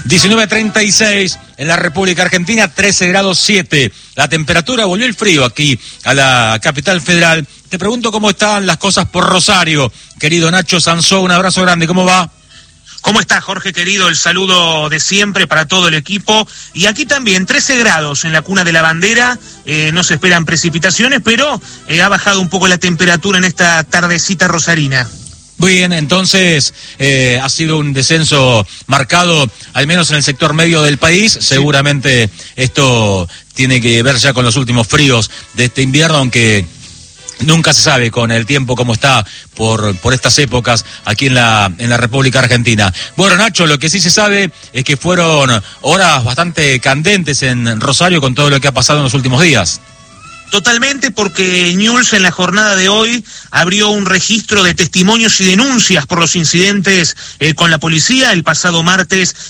19:36 en la República Argentina, 13 grados 7. La temperatura, volvió el frío aquí a la capital federal. Te pregunto cómo están las cosas por Rosario. Querido Nacho Sansó, un abrazo grande, ¿cómo va? ¿Cómo estás, Jorge, querido? El saludo de siempre para todo el equipo. Y aquí también, 13 grados en la Cuna de la Bandera. No se esperan precipitaciones, pero ha bajado un poco la temperatura en esta tardecita rosarina. Muy bien, entonces ha sido un descenso marcado, al menos en el sector medio del país. Sí. Seguramente esto tiene que ver ya con los últimos fríos de este invierno, aunque nunca se sabe con el tiempo cómo está por estas épocas aquí en la República Argentina. Bueno, Nacho, lo que sí se sabe es que fueron horas bastante candentes en Rosario con todo lo que ha pasado en los últimos días. Totalmente, porque News en la jornada de hoy abrió un registro de testimonios y denuncias por los incidentes con la policía el pasado martes